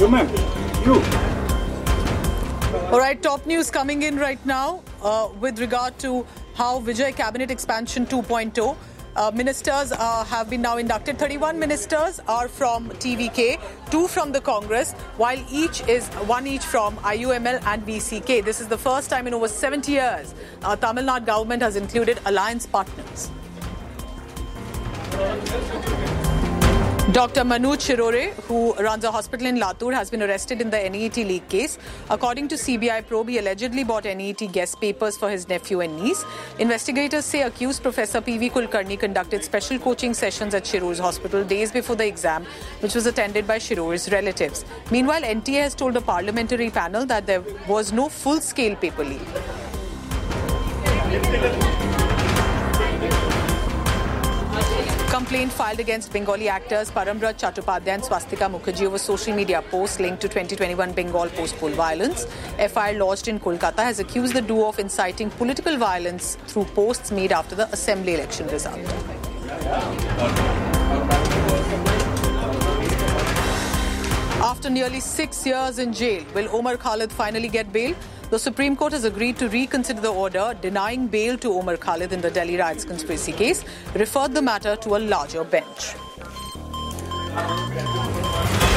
All right, top news coming in right now with regard to how Vijay Cabinet Expansion 2.0. Ministers have been now inducted. 31 ministers are from TVK, 2 from the Congress, while one each from IUML and VCK. This is the first time in over 70 years Tamil Nadu government has included alliance partners. Dr. Manoj Shirore, who runs a hospital in Latur, has been arrested in the NET leak case. According to CBI probe, he allegedly bought NET guest papers for his nephew and niece. Investigators say accused Professor P.V. Kulkarni conducted special coaching sessions at Shirore's hospital days before the exam, which was attended by Shirore's relatives. Meanwhile, NTA has told a parliamentary panel that there was no full-scale paper leak. Complaint filed against Bengali actors Parambraj Chattopadhyay and Swastika Mukherjee over social media posts linked to 2021 Bengal post-poll violence. FIR lodged in Kolkata has accused the duo of inciting political violence through posts made after the assembly election result. After nearly 6 years in jail, will Omar Khalid finally get bail? The Supreme Court has agreed to reconsider the order denying bail to Omar Khalid in the Delhi riots conspiracy case, referred the matter to a larger bench.